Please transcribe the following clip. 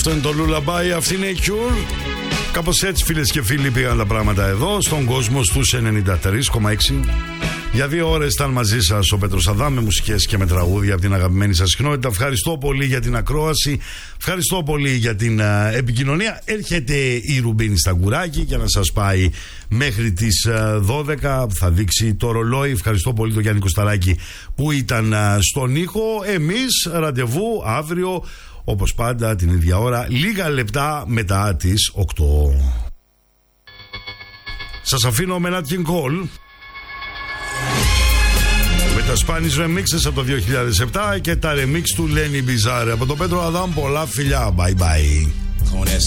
Αυτό είναι το Lullaby, αυτή είναι η Cure. Κάπως έτσι, φίλες και φίλοι, πήγαν τα πράγματα εδώ στον κόσμο στους 93,6. Για 2 ώρες ήταν μαζί σας ο Πέτρος Αδάμ, με μουσικές και με τραγούδια από την αγαπημένη σας συχνότητα. Ευχαριστώ πολύ για την ακρόαση. Ευχαριστώ πολύ για την επικοινωνία. Έρχεται η Ρουμπίνη στα κουράκι για να σας πάει μέχρι τις 12. Θα δείξει το ρολόι. Ευχαριστώ πολύ τον Γιάννη Κωσταράκη που ήταν στον ήχο. Εμείς ραντεβού αύριο, όπως πάντα, την ίδια ώρα, λίγα λεπτά μετά τις 8. Σας αφήνω με Nat King Cole, με τα Spanish Remixes από το 2007 και τα remix του Lenny Bizarre. Από τον Πέτρο Αδάμ, πολλά φιλιά. Bye bye.